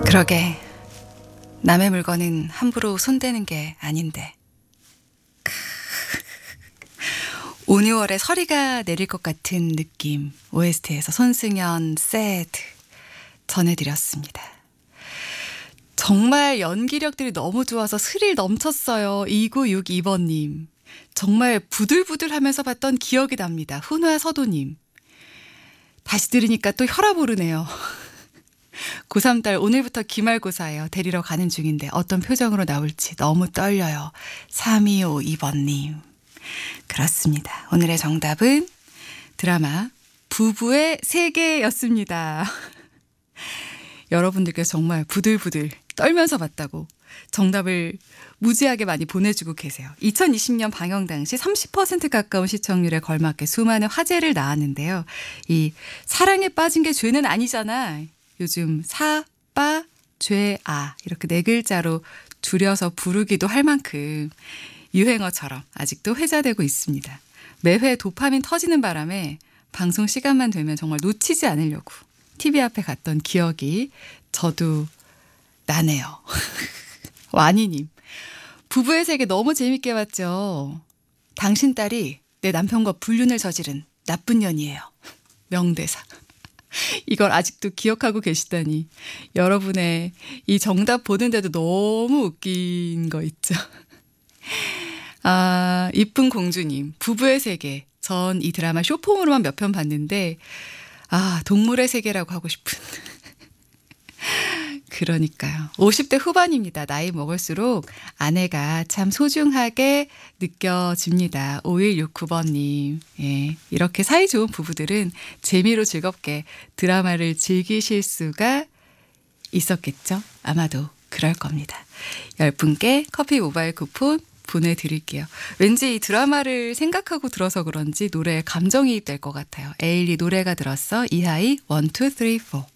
그러게 남의 물건은 함부로 손대는 게 아닌데. 온유월에 서리가 내릴 것 같은 느낌, OST에서 손승연 새드 전해드렸습니다. 정말 연기력들이 너무 좋아서 스릴 넘쳤어요. 2962번님. 정말 부들부들하면서 봤던 기억이 납니다. 훈화 서도님. 다시 들으니까 또 혈압 오르네요. 고3 딸 오늘부터 기말고사예요. 데리러 가는 중인데 어떤 표정으로 나올지 너무 떨려요. 3252번님. 그렇습니다. 오늘의 정답은 드라마 부부의 세계였습니다. 여러분들께서 정말 부들부들 떨면서 봤다고 정답을 무지하게 많이 보내주고 계세요. 2020년 방영 당시 30% 가까운 시청률에 걸맞게 수많은 화제를 낳았는데요. 이 사랑에 빠진 게 죄는 아니잖아. 요즘 사빠 죄아 이렇게 네 글자로 줄여서 부르기도 할 만큼 유행어처럼 아직도 회자되고 있습니다. 매회 도파민 터지는 바람에 방송 시간만 되면 정말 놓치지 않으려고 TV 앞에 갔던 기억이 저도 나네요. 와니님. 부부의 세계 너무 재밌게 봤죠. 당신 딸이 내 남편과 불륜을 저지른 나쁜 년이에요. 명대사. 이걸 아직도 기억하고 계시다니. 여러분의 이 정답 보는데도 너무 웃긴 거 있죠. 아, 이쁜 공주님. 부부의 세계. 전 이 드라마 쇼폼으로만 몇 편 봤는데 아, 동물의 세계라고 하고 싶은. 그러니까요. 50대 후반입니다. 나이 먹을수록 아내가 참 소중하게 느껴집니다. 5169번님. 예, 이렇게 사이좋은 부부들은 재미로 즐겁게 드라마를 즐기실 수가 있었겠죠? 아마도 그럴 겁니다. 10분께 커피 모바일 쿠폰 보내드릴게요. 왠지 이 드라마를 생각하고 들어서 그런지 노래에 감정이입될 것 같아요. 에일리 노래가 들었어. 이하이 1, 2, 3, 4.